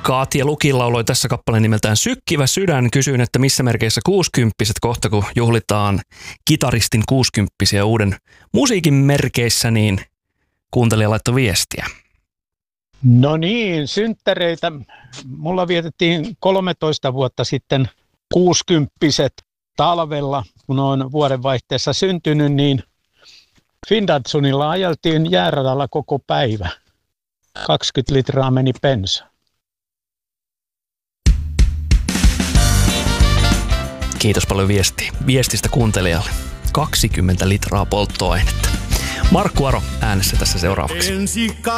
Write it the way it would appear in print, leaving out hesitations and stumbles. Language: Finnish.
Kaati ja Luki lauloi tässä kappaleen nimeltään Sykkivä sydän. Kysyin, että missä merkeissä 60-vuotiaat kohta, kun juhlitaan kitaristin 60-vuotiaita uuden musiikin merkeissä, niin kuuntelija laittoi viestiä. No niin, synttäreitä. Mulla vietettiin 13 vuotta sitten 60-vuotiaat talvella, kun on vuodenvaihteessa syntynyt, niin Findatsunilla ajeltiin jääradalla koko päivä. 20 litraa meni bensa. Kiitos paljon viestistä kuuntelijalle. 20 litraa polttoainetta. Markku Aro äänessä tässä seuraavaksi.